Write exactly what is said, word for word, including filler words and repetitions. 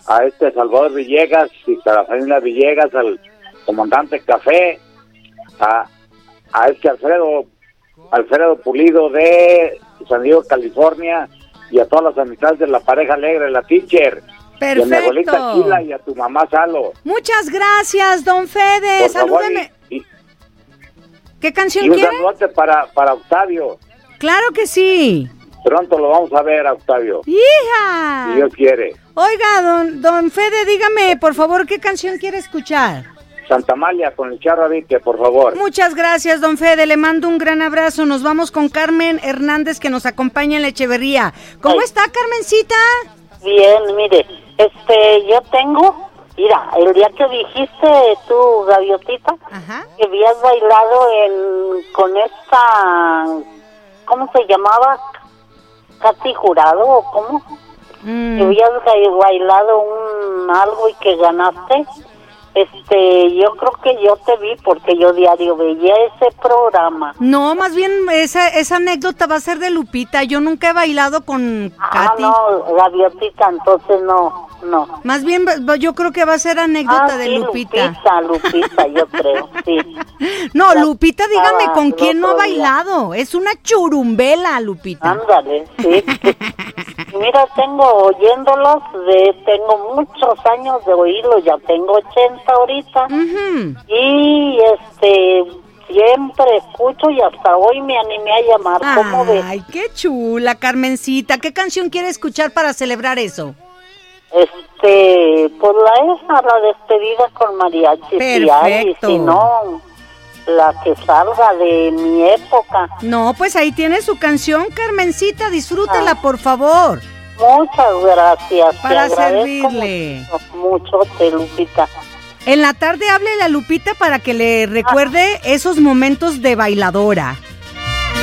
a este Salvador Villegas y a la familia Villegas, al comandante Café, a, a este Alfredo, Alfredo Pulido de San Diego, California, y a todas las amistades de la pareja alegre, la teacher. Perfecto. Y a mi abuelita Chila y a tu mamá Salo. Muchas gracias, don Fede. Por Salúdeme. Favor, y, y, ¿Qué canción y un quiere? saludote para, para Octavio. Claro que sí. Pronto lo vamos a ver a Octavio. ¡Hija! Si Dios quiere. Oiga, don, don Fede, dígame, por favor, ¿qué canción quiere escuchar? Santa Amalia con el Charro Avique, por favor. Muchas gracias, don Fede, le mando un gran abrazo. Nos vamos con Carmen Hernández, que nos acompaña en la Echeverría. ¿Cómo Ay. está, Carmencita? Bien, mire, este, yo tengo, mira, el día que dijiste tú, Gaviotita, Ajá. que habías bailado en, con esta, ¿cómo se llamaba? Katy Jurado, ¿o cómo? Mm. Que habías bailado un algo y que ganaste. Este, yo creo que yo te vi porque yo diario veía ese programa. No, más bien esa, esa anécdota va a ser de Lupita. Yo nunca he bailado con Ah, Katy. no, Gaviotita, entonces no, no. Más bien yo creo que va a ser anécdota Ah, de sí, Lupita. Lupita, Lupita, yo creo, sí. No, Lupita, dígame, Ah, ¿con quién el no ha otro día. bailado? Es una churumbela, Lupita. Ándale, sí. Y mira, tengo oyéndolos, de, tengo muchos años de oírlos, ya tengo ochenta ahorita. Ujú. Y este, siempre escucho y hasta hoy me animé a llamar. ¿Cómo ves? Ay, qué chula, Carmencita. ¿Qué canción quiere escuchar para celebrar eso? Este, pues la esa, la despedida con mariachi. Perfecto. Y si no, la que salga de mi época. No, pues ahí tiene su canción, Carmencita. Disfrútela, Ah. por favor. Muchas gracias. Para te agradezco servirle. Mucho, mucho, te, Lupita. En la tarde háblele a Lupita para que le recuerde esos momentos de bailadora.